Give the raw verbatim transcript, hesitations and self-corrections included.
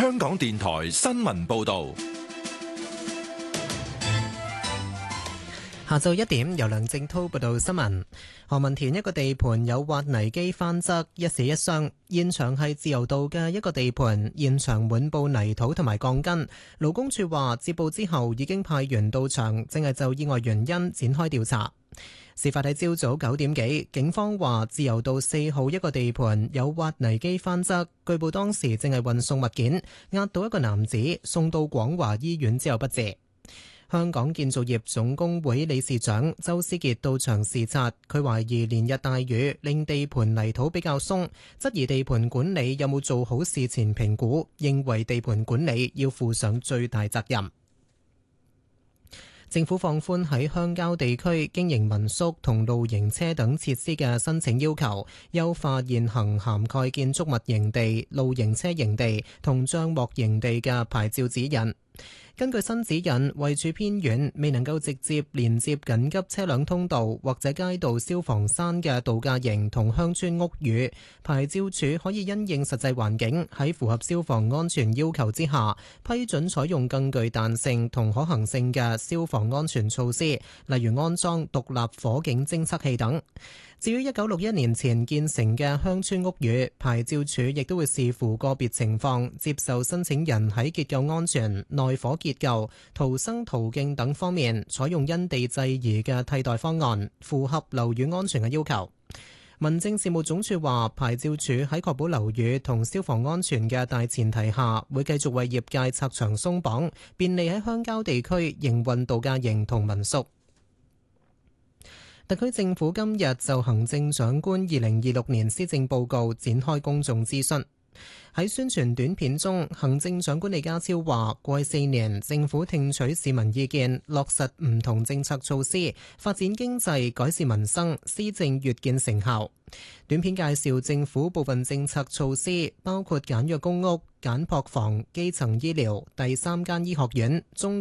香港電台新聞報道。 下晝一點，由梁正滔報道新聞。何文田一個地盤有挖泥機翻側，一死一傷。現場係自由道嘅一個地盤，現場滿布泥土同埋鋼筋。勞工處話接報之後已經派員到場，正係就意外原因展開調查。事發喺朝早九點幾，警方話自由道四號一個地盤有挖泥機翻側，據報當時正係運送物件，壓到一個男子，送到廣華醫院之後不治。香港建造業總工會理事長周思傑到場視察，佢懷疑連日大雨令地盤泥土比較鬆，質疑地盤管理有冇做好事前評估，認為地盤管理要負上最大責任。政府放寬喺鄉郊地區經營民宿同露營車等設施嘅申請要求，優化現行涵蓋建築物營地、露營車營地同帳幕營地嘅牌照指引。根據新指引，位處偏遠、未能夠直接連接緊急車輛通道或者街道消防山嘅度假營同鄉村屋宇，牌照處可以因應實際環境，喺符合消防安全要求之下，批准採用更具彈性同可行性嘅消防安全措施，例如安裝獨立火警偵測器等。至於一九六一年前建成嘅鄉村屋宇，牌照處亦都會視乎個別情況，接受申請人喺結構安全、內火結構、逃生途徑等方面採用因地制宜嘅替代方案，符合樓宇安全嘅要求。民政事務總署話，牌照處喺確保樓宇同消防安全嘅大前提下，會繼續為業界拆牆鬆綁，便利喺鄉郊地區營運度假營同民宿。特區政府今日就行政長官二零二六年施政報告展開公眾諮詢。喺宣傳短片中，行政長官李家超話：過去四年，政府聽取市民意見，落實唔同政策措施，發展經濟，改善民生，施政越見成效。短片介紹政府部分政策措施，包括簡約公屋、簡樸房、基層醫療、第三間醫學院、中